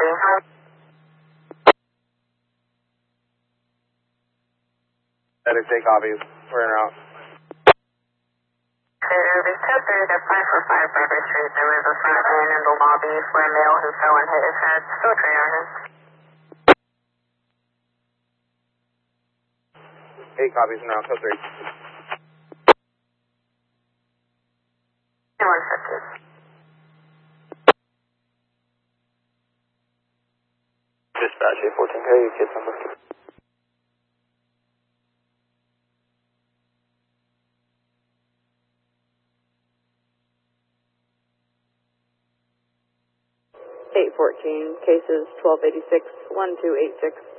lobby. Medic, take copies. We're in route. Service code 3 to 545 Barber Street. There was a front man in the lobby for a male who fell and hit his head. Still triaging. 8 copies in route, code 3. 150. Dispatch 814, carry your kids number. Cases 1286, 1286.